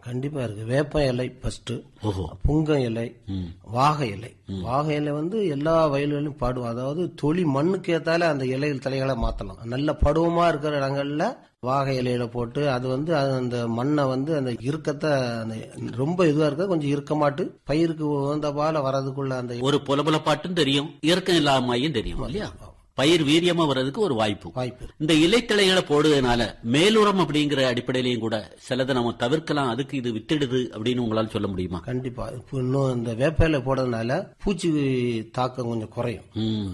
கண்டிப்பா இருக்கு. வேப்ப இலை ஃபர்ஸ்ட், ஓஹோ. புங்க இலை, வாகை இலை. வாகை இலை வந்து எல்லா வயல்களிலும் படுவோம். அதாவது தொழி மண்ணுக்கு ஏத்தால அந்த இலைகள் தலைகளை மாத்தலாம். நல்ல படுவமா இருக்கிற இடங்கள்ல வாகை இலையில போட்டு அது வந்து அந்த மண்ணை வந்து அந்த இறுக்கத்தை ரொம்ப இதுவா இருக்க கொஞ்சம் இறுக்கமாட்டு பயிருக்கு உகந்த பால வரதுக்குள்ள அந்த ஒரு பொலபொலப்பாட்டும் தெரியும், இறக்கம் இல்லாமையும் தெரியும் இல்லையா? பயிர் வீரியமா வர்றதுக்கு ஒரு வாய்ப்பு. இந்த இலைத்தலைகளை போடுறதுனால மேலுரம் அப்படிங்கிற அடிப்படையிலையும் கூட சிலதை நம்ம தவிர்க்கலாம், அதுக்கு இது வித்திடுது அப்படின்னு உங்களால சொல்ல முடியுமா? கண்டிப்பா. இப்போ இன்னும் இந்த வேப்ப இலை போடுறதுனால பூச்சி தாக்கம் கொஞ்சம் குறையும்.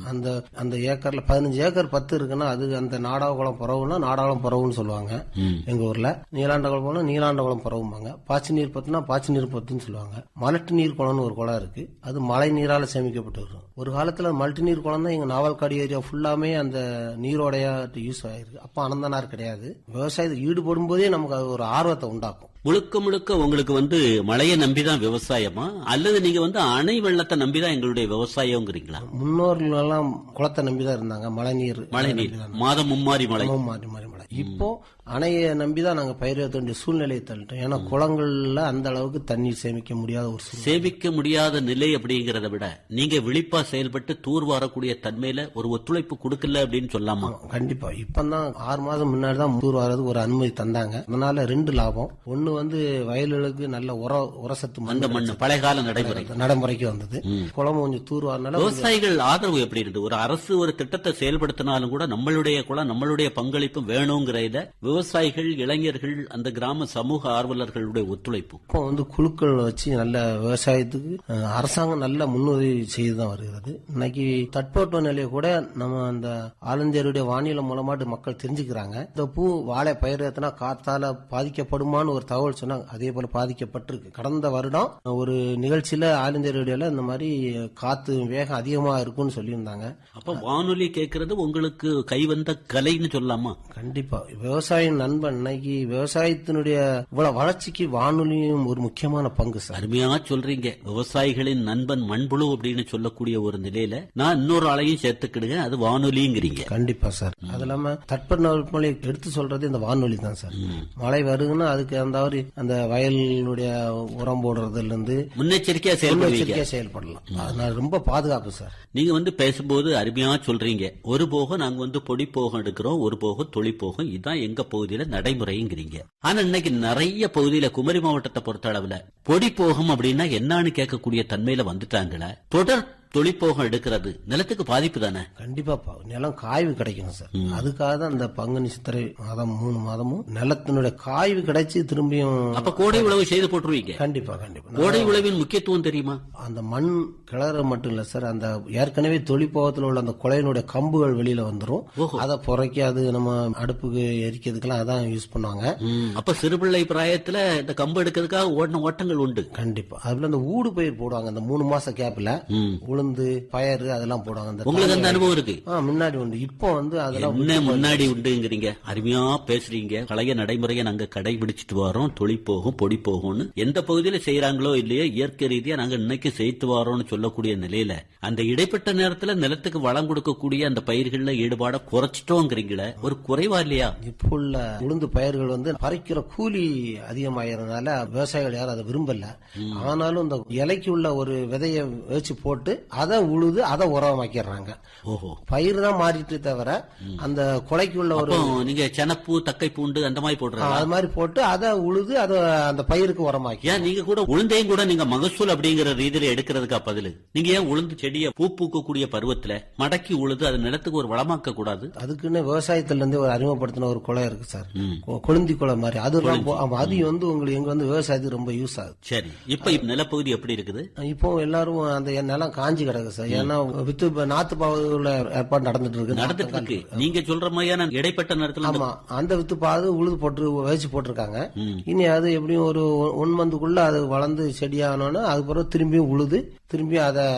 அந்த ஏக்கர்ல 15 ஏக்கர் 10 இருக்குன்னா அது அந்த நாடாகுளம் பறவுன்னா நாடாகுளம் பறவுன்னு சொல்லுவாங்க எங்க ஊர்ல. நீலாண்டகுளம் போனா நீலாண்டகுளம் பறவும்பாங்க. பாச்சி நீர் பத்துனா பாச்சி நீர் பத்துன்னு சொல்லுவாங்க. மலட்டு நீர் குளம்னு ஒரு குளம் இருக்கு, அது மழை நீரால சேமிக்கப்பட்டு வரும். ஒரு காலத்துல மல்டி நீர் குளம் தான் எங்க நாவல்காடு ஏரியா ஃபுல்லாமே அந்த நீரோடையா யூஸ் ஆயிருக்கு. அப்ப அனந்தனார் கிடையாது. விவசாயத்துக்கு ஈடுபடும் போதே நமக்கு அது ஒரு ஆர்வத்தை உண்டாக்கும். முழுக்க முழுக்க உங்களுக்கு வந்து மழையை நம்பிதான் விவசாயமா, அல்லது நீங்க வந்து அணை வெள்ளத்தை நம்பிதான் எங்களுடைய விவசாயம்ங்கிறீங்களா? முன்னோர்கள் எல்லாம் குளத்தை நம்பிதான் இருந்தாங்க. மழை நீர் மாதம் மும்மாரி மழை. இப்போ அணையை நம்பிதான் நாங்க பயிரிட வேண்டிய சூழ்நிலையை தள்ளிட்டோம். ஏன்னா குளங்கள்ல அந்த அளவுக்கு தண்ணீர் சேமிக்க முடியாத ஒரு சேமிக்க முடியாத நிலை அப்படிங்கறத விட நீங்க விழிப்பா செயல்பட்டு தூர் வரக்கூடிய தன்மையில ஒரு ஒத்துழைப்பு கொடுக்கல அப்படின்னு சொல்லாமா? கண்டிப்பா. இப்பதான் 6 மாதம் முன்னாடிதான் தூர் வரதுக்கு ஒரு அனுமதி தந்தாங்க. அதனால 2 லாபம். ஒன்னு வந்து வயல்களுக்கு நல்ல உரசத்து மண் பழைய கால நடைமுறைக்கு வந்தது. குளம் கொஞ்சம் தூர் வரனால விவசாயிகள் ஆதரவு எப்படி இருந்தது? ஒரு அரசு ஒரு திட்டத்தை செயல்படுத்தினாலும் கூட நம்மளுடைய குளம் நம்மளுடைய பங்களிப்பு வேணுங்கிறத விவசாயிகள், இளைஞர்கள், அந்த கிராம சமூக ஆர்வலர்களுடைய ஒத்துழைப்பு இப்போ வந்து குழுக்கள் வச்சு நல்ல விவசாயத்துக்கு அரசாங்கம் நல்ல முன்னுதவி செய்துதான் வருகிறது. இன்னைக்கு தட்பவெப்ப நிலையை கூட நம்ம அந்த ஆலந்தேருடைய வானிலை மூலமாட்டு மக்கள் தெரிஞ்சுக்கிறாங்க. இந்த பூ வாழை பயிரத்தினா காத்தால பாதிக்கப்படுமான்னு ஒரு தகவல் சொன்னாங்க. அதே போல பாதிக்கப்பட்டிருக்கு. கடந்த வருடம் ஒரு நிகழ்ச்சியில ஆலந்தேருடையில இந்த மாதிரி காத்து வேகம் அதிகமா இருக்கும்னு சொல்லியிருந்தாங்க. அப்ப வானொலி கேட்கறது உங்களுக்கு கைவந்த கலைன்னு சொல்லலாமா? கண்டிப்பா. விவசாய நண்பன் இன்னைக்கு விவசாயத்தினுடைய இவ்வளவு வளர்ச்சிக்கு வானொலியும் ஒரு முக்கியமான பங்கு சார். அருமையா சொல்றீங்க. விவசாயிகளின் நண்பன் மண்புழு அப்படின்னு சொல்லக்கூடிய ஒரு நிலையில நான் இன்னொரு ஆளையும் சேர்த்துக்கிடுங்க, அது வானொலிங்கிறீங்க. கண்டிப்பா சார். அது இல்லாம தட்பவெப்பநிலை எடுத்து சொல்றது இந்த வானொலி தான் சார். மழை வருதுன்னா அதுக்கு அந்த வயலுடைய உரம் போடுறதுல இருந்து முன்னெச்சரிக்கையா செயல்படலாம். அதனால ரொம்ப பாதுகாப்பு சார். நீங்க வந்து பேசும்போது அருமையா சொல்றீங்க. ஒரு போகம் நாங்க வந்து பொடி போகம் எடுக்கிறோம், ஒரு போகம் தொழி போகம், இதுதான் எங்க பகுதியில நடைமுறைங்கிறீங்க. ஆனா இன்னைக்கு நிறைய பகுதியில குமரி மாவட்டத்தை பொறுத்த அளவுல பொடி போகம் அப்படின்னா என்னன்னு கேட்கக்கூடிய தன்மையில வந்துட்டாங்களே. தொடர் தொழிற்போகம் எடுக்கிறது நிலத்துக்கு பாதிப்பு தானே? கண்டிப்பா. நிலம் காய்வு கிடைக்கணும் சார். அதுக்காக தான் இந்த பங்குனி சித்திரை மாதம் 3 மாதமும் நிலத்தினுடைய காய்வு கிடைச்சி திரும்பியும். அப்ப கோடை உழவு செய்து போட்டுருவீங்க? கண்டிப்பா கண்டிப்பா. கோடை உழவின் முக்கியத்துவம் தெரியுமா? அந்த மண் கிளற மட்டும் இல்ல சார், அந்த ஏற்கனவே தொழிற்போகத்தில் உள்ள அந்த குலையினுடைய கம்புகள் வெளியில வந்துரும். அதை புறைக்க அது நம்ம அடுப்புக்கு எரிக்கிறதுக்கெல்லாம் அதான் யூஸ் பண்ணுவாங்க. அப்ப சிறுபிள்ளை பிராயத்துல இந்த கம்பு எடுக்கிறதுக்காக ஓடின ஓட்டங்கள் உண்டு. கண்டிப்பா. அதுல அந்த ஊடு பயிர் போடுவாங்க. அந்த 3 மாச கேப்ல உளுந்து பயறு அதெல்லாம் போடுவாங்க. உங்களுக்கு அந்த அனுபவம் இருக்கு? முன்னாடி உண்டு. இப்போ வந்து அதெல்லாம் முன்னாடி உண்டுங்கிறீங்க. அருமையா பேசுறீங்க. பழைய நடைமுறையை நாங்க கடைபிடிச்சிட்டு வரோம். தொழி போகும் பொடி போகும்னு எந்த பகுதியில செய்யறாங்களோ இல்லையோ இயற்கை ரீதியா நாங்க இன்னைக்கு செய்து வரோம்னு சொல்லக்கூடிய நிலையில அந்த இடைப்பட்ட நேரத்துல நிலத்துக்கு வளம் கொடுக்கக்கூடிய அந்த பயிர்கள்ல ஈடுபாட குறைச்சிட்டோங்கிறீங்களே, ஒரு குறைவா இல்லையா? இப்போ உள்ள உளுந்து பயிர்கள் வந்து பறிக்கிற கூலி அதிகமாகிறதுனால விவசாயிகள் யாரும் அதை விரும்பல. ஆனாலும் இந்த இலைக்கு உள்ள ஒரு விதைய வச்சு போட்டு அதை உழுது அதை உரமாக்கிறாங்க. பயிர் தான் மாறிட்டு தவிர அந்த கொலைக்கு உள்ள ஒரு நீங்க செனப்பூ தக்கை பூண்டு அந்த மாதிரி போடுறாங்க. அது மாதிரி போட்டு அதை உழுது அதை அந்த பயிருக்கு உரமாக்கி. ஏன் நீங்க கூட உளுந்தையும் கூட நீங்க மகசூல் அப்படிங்கிற ரீதியில எடுக்கிறதுக்கா பதில்? நீங்க ஏன் உளுந்து செடியை பூ பூக்கக்கூடிய பருவத்துல மடக்கி உழுது அது நிலத்துக்கு ஒரு வளமாக்க கூடாது? அதுக்குன்னு விவசாயத்துல இருந்து ஒரு அறிமுகப்படுத்தின ஒரு குளம் இருக்கு சார், கொழுந்தி குளம் மாதிரி. அது வந்து உங்களுக்கு எங்க வந்து விவசாயத்துக்கு ரொம்ப யூஸ் ஆகுது. சரி, இப்ப நிலப்பகுதி எப்படி இருக்குது? இப்போ எல்லாரும் அந்த நிலம் காஞ்சி கிடக்கு சார். ஏன்னா வித்து நாத்து பாவல ஏற்பாடு நடந்துட்டு இருக்கு. நீங்க சொல்ற மாதிரியான இடைப்பட்ட நேரத்துல ஆமா அந்த வித்து பாது உழுது போட்டு வச்சு போட்டிருக்காங்க. இனி அது எப்படியும் ஒரு 1 மந்த்துக்குள்ள அது வளர்ந்து செடியானோன்னு அதுக்கப்புறம் திரும்பியும் உழுது திரும்பி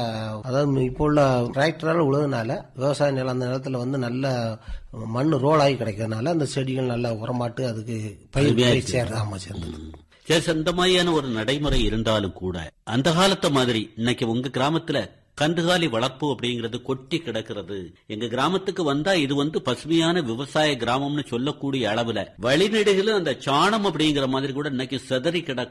அதாவது இப்போ உள்ள டிராக்டரால உழுதுனால விவசாய நிலம் அந்த நிலத்துல வந்து நல்ல மண் ரோல் ஆகி கிடைக்கிறதுனால அந்த செடிகள் நல்லா உரமாட்டு அதுக்கு பயிர் சேர்ந்து. அந்த மாதிரியான ஒரு நடைமுறை இருந்தாலும் கூட அந்த காலத்தை மாதிரி இன்னைக்கு உங்க கிராமத்துல கந்துகாலி வளர்ப்பு அப்படிங்கிறது கொட்டி கிடக்கிறது. எங்க கிராமத்துக்கு வந்தா இது வந்து பசுமையான விவசாய கிராமம்னு சொல்லக்கூடிய அளவுல வழிநெடுகளும் அந்த சாணம் அப்படிங்கிற மாதிரி கூட இன்னைக்கு செதறி கிடக்கு.